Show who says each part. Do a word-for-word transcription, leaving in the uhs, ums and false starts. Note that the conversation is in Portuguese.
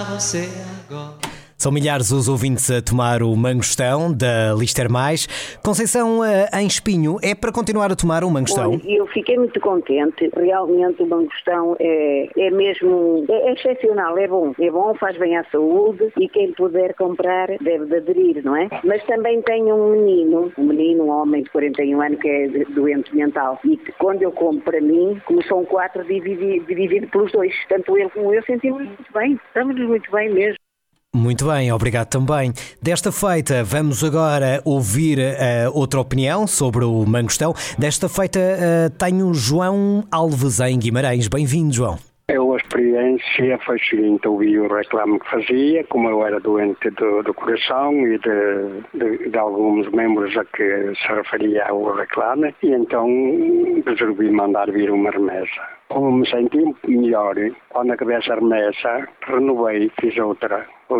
Speaker 1: você agora.
Speaker 2: São milhares os ouvintes a tomar o mangostão da Lister Mais. Conceição, em Espinho, é para continuar a tomar o mangostão?
Speaker 3: Olha, eu fiquei muito contente. Realmente o mangostão é, é mesmo é, é excepcional, é bom. É bom, faz bem à saúde e quem puder comprar deve de aderir, não é? Mas também tenho um menino, um menino, um homem de quarenta e um anos que é doente mental. E quando eu compro para mim, como são quatro, dividido, dividido pelos dois. Tanto ele como eu sentimos muito bem. Estamos muito bem mesmo.
Speaker 2: Muito bem, obrigado também. Desta feita, vamos agora ouvir uh, outra opinião sobre o mangostão. Desta feita, uh, tenho João Alves em Guimarães. Bem-vindo, João.
Speaker 4: Eu, a experiência foi a seguinte: ouvi o reclame que fazia, como eu era doente do, do coração e de, de, de alguns membros a que se referia ao reclame, e então resolvi mandar vir uma remessa. Como me senti melhor, quando acabei essa remessa, renovei, fiz outra.